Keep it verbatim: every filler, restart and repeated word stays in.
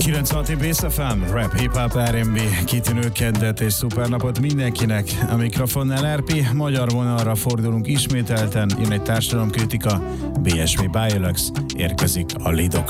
kilencvenhat Bass ef em, rap, hip-hop, er and bé, kitűnő keddet és szupernapot mindenkinek. A mikrofonnál er pé, magyar vonalra fordulunk ismételten, jön egy társadalomkritika, bé es vé Biolux, érkezik a Lidok.